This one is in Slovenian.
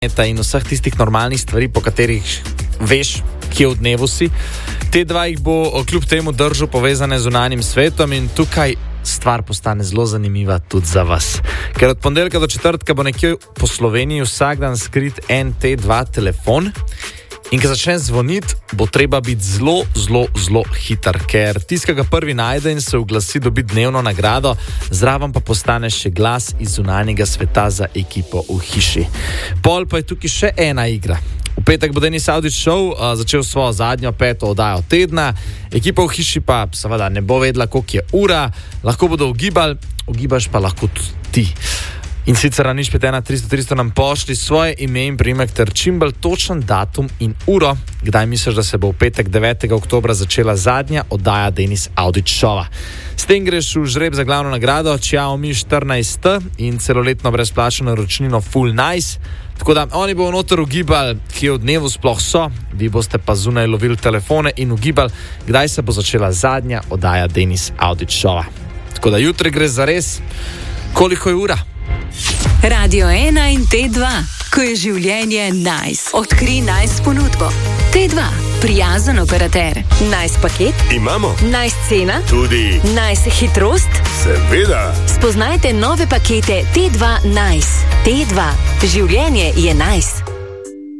in vseh tistih normalnih stvari, po katerih veš, kje v dnevu si. T2 jih bo kljub temu držal povezane z zunanjim svetom in tukaj stvar postane zelo zanimiva tudi za vas. Ker od ponedeljka do četrtka bo nekje po Sloveniji vsak dan skrit en T2 telefon in ko začne zvoniti, bo treba biti zelo, zelo, zelo hiter, ker tisti, ki ga prvi najde in se oglasi, dobi dnevno nagrado, zraven pa postane še glas iz zunanjega sveta za ekipo v hiši. Pol pa je tukaj še ena igra. V petek bo Denis Avdić Show začel svojo zadnjo 5. oddajo tedna. Ekipa v hiši pa seveda ne bo vedela, koliko je ura, lahko bodo ugibaš pa lahko tudi ti. In sicer na 051 nam pošli svoje ime in priimek ter čim bolj točen datum in uro, kdaj misliš, da se bo v petek 9. oktobra začela zadnja oddaja Denis Avdić Showa. S tem greš v žreb za glavno nagrado Xiaomi 14 in celoletno brezplačno naročnino Full Nice. Tako da oni bodo noter ugibali, kje v dnevu sploh so, vi boste pa zunaj lovili telefone in ugibali, kdaj se bo začela zadnja oddaja Denis Avdić Showa. Tako da jutri gre za res, koliko je ura. Radio 1 in T2, ko je življenje nice. Odkri nice ponudbo. T2, prijazen operater. Nice paket? Imamo. Nice cena? Tudi. Nice hitrost? Seveda. Spoznajte nove pakete T2 Nice. T2, življenje je nice.